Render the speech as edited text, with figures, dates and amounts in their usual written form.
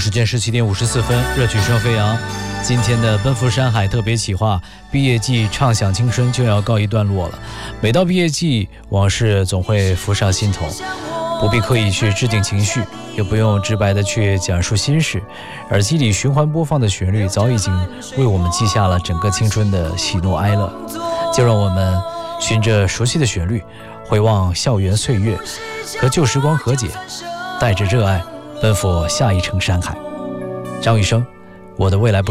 时间17:54，热曲声飞扬。今天的奔赴山海特别企划，毕业季畅想青春就要告一段落了。每到毕业季，往事总会浮上心头，不必刻意去制定情绪，也不用直白的去讲述心事，耳机里循环播放的旋律早已经为我们记下了整个青春的喜怒哀乐。就让我们循着熟悉的旋律，回望校园岁月，和旧时光和解，带着热爱奔赴下一程山海。张雨生，我的未来不